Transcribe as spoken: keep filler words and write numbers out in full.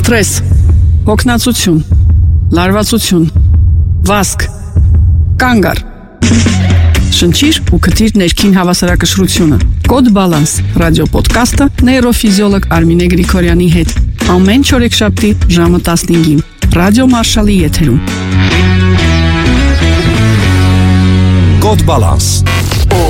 սթրես, հոգնածություն, լարվածություն, վազք, կանգ առ։ Շնչիր ու քթիր ներքին հավասարակշռությունը։ Կոդ Բալանս ռադիոպոդքասթը նեյրոֆիզիոլոգ Արմինե Գրիգորյանի հետ։ Ամեն չորեքշաբթի ժամը տասնհինգին Ռադիո Մարշալի եթերում։ Կոդ Բալանս